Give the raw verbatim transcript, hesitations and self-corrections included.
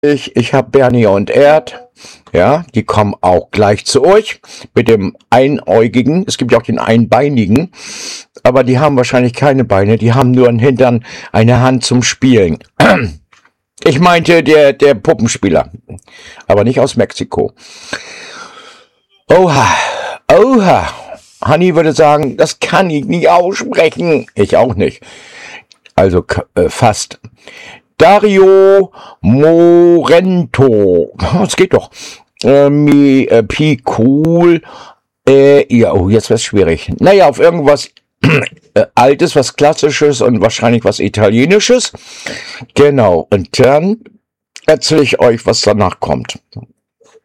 Ich, ich habe Bernie und Erd, ja, die kommen auch gleich zu euch mit dem Einäugigen. Es gibt ja auch den Einbeinigen, aber die haben wahrscheinlich keine Beine, die haben nur einen Hintern, eine Hand zum Spielen. Ich meinte der, der Puppenspieler, aber nicht aus Mexiko. Oha, oha. Hanni würde sagen, das kann ich nicht aussprechen. Ich auch nicht. Also äh, fast. Dario Morento. Das geht doch. Äh, mi, äh, Pi cool. Äh, ja, oh, jetzt wird's schwierig. Naja, auf irgendwas äh, Altes, was Klassisches und wahrscheinlich was Italienisches. Genau. Und dann erzähle ich euch, was danach kommt.